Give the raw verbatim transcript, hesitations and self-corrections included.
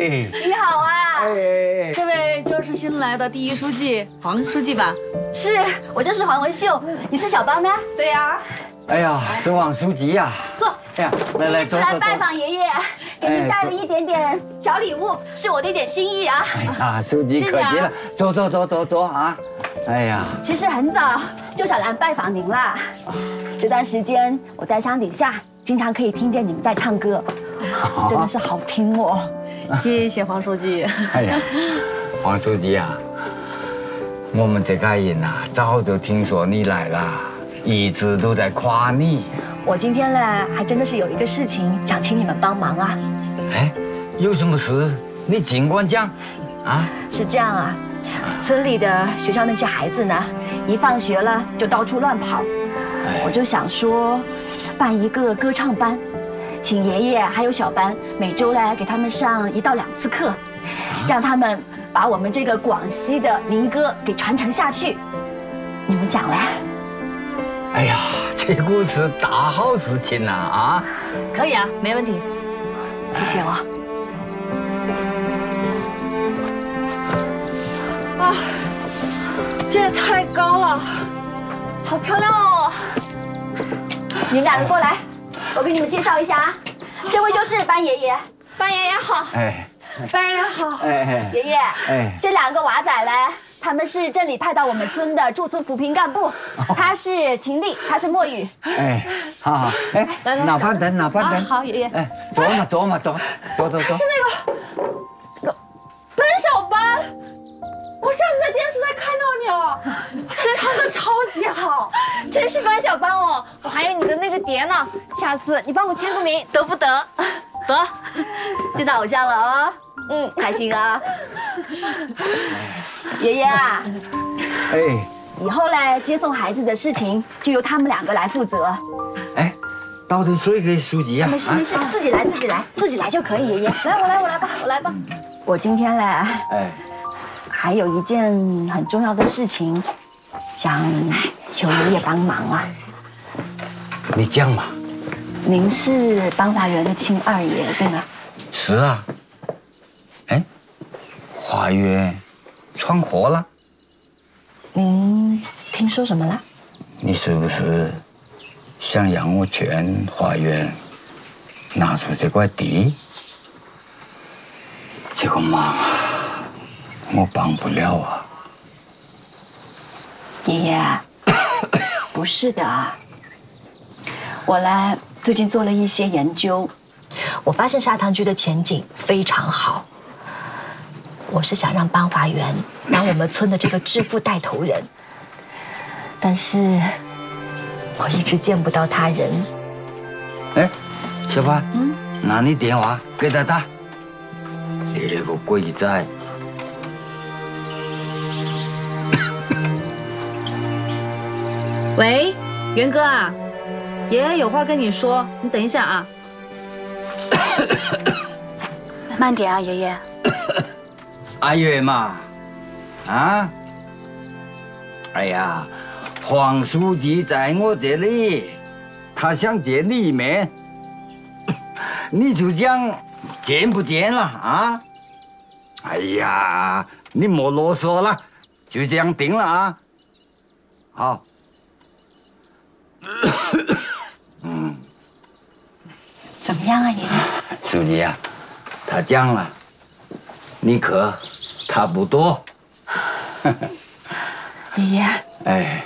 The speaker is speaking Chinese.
你好啊！ 哎， 这位就是新来的第一书记黄书记吧？ 是我就是黄文秀，你是小班吗？ 对呀。 哎呀，是王书记呀！ 坐。 哎呀，来来第一次来拜访爷爷，给您带了一点点小礼物，是我的一点心意啊。 哎呀，书记客气了，坐坐坐坐坐啊！哎呀， 其实很早就想来拜访您啦。这段时间我在山底下，经常可以听见你们在唱歌，真的是好听哦。 谢谢黄书记。 哎呀，黄书记啊，我们这个人呐，早就听说你来了，一直都在夸你。 我今天呢，还真的是有一个事情想请你们帮忙啊。 哎，有什么事你尽管讲啊。 是这样啊，村里的学校那些孩子呢，一放学了就到处乱跑，我就想说，办一个歌唱班。请爷爷还有小班每周来给他们上一到两次课，让他们把我们这个广西的民歌给传承下去。你们讲嘞？ 哎呀，这个是大好事情呐！啊， 可以啊，没问题。 谢谢我。 啊，这也太高了， 好漂亮哦！你们两个过来。我给你们介绍一下啊，这位就是班爷爷， 班爷爷好， 哎， 班爷爷好， 哎哎， 爷爷，哎，这两个娃仔嘞，他们是镇里派到我们村的驻村扶贫干部，他是秦丽，他是墨雨， 哎，好好，哎，拿板凳，拿板凳， 好，爷爷， 哎，坐嘛坐嘛坐，坐坐坐， 是那个，那个班小班。我上次在电视上看到你了，这唱的超级好， 真是班小班哦！我还有你的那个碟呢，下次你帮我签个名得不得？ 得， 见到偶像了哦，嗯，开心啊！爷爷啊， 哎， 以后嘞接送孩子的事情就由他们两个来负责。 哎，倒点水给书记啊！ 没事没事，自己来自己来自己来就可以。爷爷，来我来我来吧，我来吧。我今天嘞，哎。还有一件很重要的事情，想求爷爷帮忙啊！ 你讲嘛。 您是邦华园的亲二爷，对吗？ 是啊。哎，华园闯祸了？ 您听说什么了？ 你是不是想让我劝华园拿出这块地？这个忙啊！我帮不了啊， 爷爷，不是的，我呢最近做了一些研究，我发现砂糖橘的前景非常好。我是想让邦华园当我们村的这个致富带头人，但是我一直见不到他人。 哎，小潘，嗯，拿你电话给他打，这个鬼仔。 喂，元哥啊，爷爷有话跟你说，你等一下啊。 慢点啊，爷爷。 阿月嘛，啊，哎呀，黄书记在我这里，他想见你一面，你就讲见不见了啊？哎呀，你莫啰嗦了，就这样定了啊。好。嗯， 怎么样啊，爷爷？ 书记啊，他讲了，你可他不多。 爷爷， 哎，